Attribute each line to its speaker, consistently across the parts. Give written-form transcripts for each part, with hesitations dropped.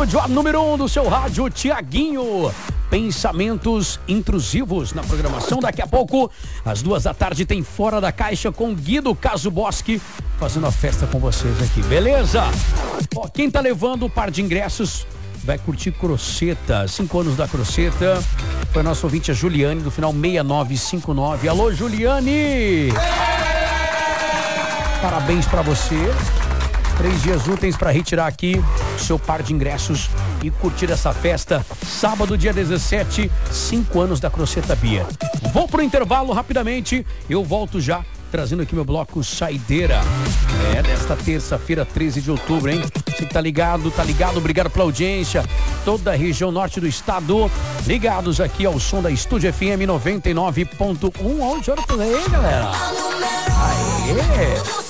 Speaker 1: estúdio, a número 1 do seu rádio, Tiaguinho. Pensamentos intrusivos na programação. Daqui a pouco, às 14h, tem Fora da Caixa com Guido Caso Bosque, fazendo a festa com vocês aqui, beleza? Ó, quem tá levando o par de ingressos vai curtir Croceta, 5 anos da Croceta. Foi a nossa ouvinte, a Juliane, do final 6959. Alô, Juliane! Parabéns pra você. 3 dias úteis para retirar aqui o seu par de ingressos e curtir essa festa. Sábado, dia 17, 5 anos da Croceta Bia. Vou pro intervalo rapidamente. Eu volto já, trazendo aqui meu bloco Saideira. Desta terça-feira, 13 de outubro, hein? Você que tá ligado. Obrigado pela audiência. Toda a região norte do estado, ligados aqui ao som da Estúdio FM 99.1. Onde eu tô aí, galera? Aê!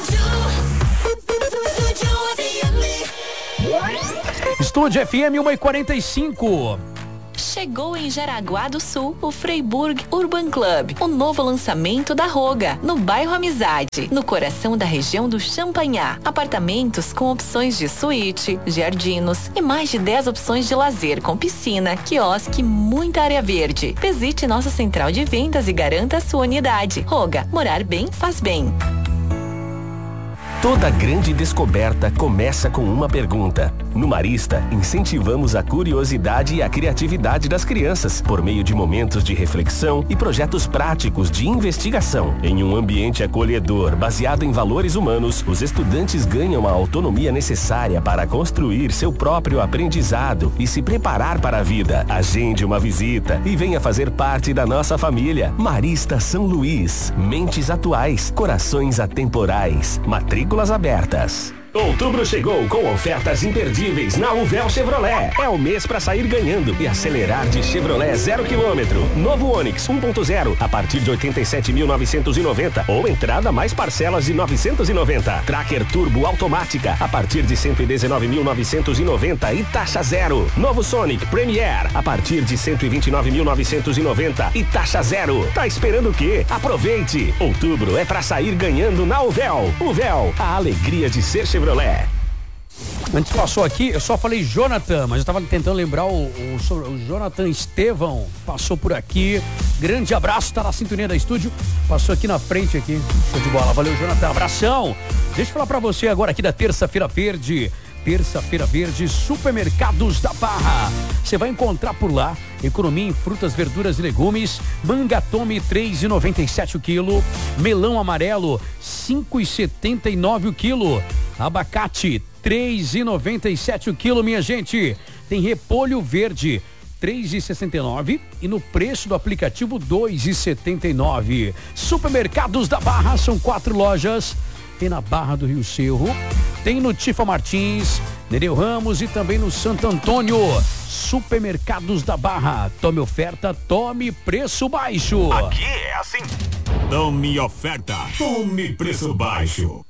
Speaker 1: Estúdio FM 1h45.
Speaker 2: Chegou em Jaraguá do Sul o Freiburg Urban Club, o novo lançamento da Roga, no bairro Amizade, no coração da região do Champanhar. Apartamentos com opções de suíte, jardinos e mais de 10 opções de lazer com piscina, quiosque e muita área verde. Visite nossa central de vendas e garanta a sua unidade. Roga, morar bem faz bem.
Speaker 3: Toda grande descoberta começa com uma pergunta. No Marista, incentivamos a curiosidade e a criatividade das crianças por meio de momentos de reflexão e projetos práticos de investigação. Em um ambiente acolhedor, baseado em valores humanos, os estudantes ganham a autonomia necessária para construir seu próprio aprendizado e se preparar para a vida. Agende uma visita e venha fazer parte da nossa família. Marista São Luís. Mentes atuais, corações atemporais. Matrículas abertas. Outubro chegou com ofertas imperdíveis na Uvel Chevrolet. É o mês para sair ganhando e acelerar de Chevrolet 0 km. Novo Onix 1.0 a partir de 87.990 ou entrada mais parcelas de 990. Tracker Turbo automática a partir de 119.990 e taxa zero. Novo Sonic Premier a partir de 129.990 e taxa zero. Tá esperando o quê? Aproveite! Outubro é para sair ganhando na Uvel. Uvel, a alegria de ser Chevrolet.
Speaker 1: Antes passou aqui, eu só falei Jonathan, mas eu tava tentando lembrar o Jonathan Estevão, passou por aqui, grande abraço, tá na sintonia da estúdio, passou aqui na frente aqui, show de bola, valeu Jonathan, abração. Deixa eu falar pra você agora aqui da Terça-feira Verde, Supermercados da Barra. Você vai encontrar por lá economia em frutas, verduras e legumes. Manga Tome 3,97 o quilo. Melão amarelo 5,79 o quilo. Abacate 3,97 o quilo, minha gente. Tem repolho verde 3,69 e no preço do aplicativo 2,79. Supermercados da Barra, são 4 lojas. Tem na Barra do Rio Cerro, tem no Tifa Martins, Nereu Ramos e também no Santo Antônio. Supermercados da Barra. Tome oferta, tome preço baixo.
Speaker 4: Aqui é assim. Tome oferta, tome preço baixo.